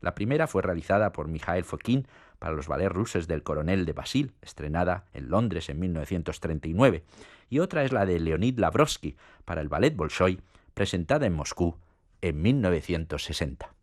La primera fue realizada por Mikhail Fokin para los ballets rusos del Coronel de Basil, estrenada en Londres en 1939, y otra es la de Leonid Lavrovsky para el Ballet Bolshoi, presentada en Moscú en 1960.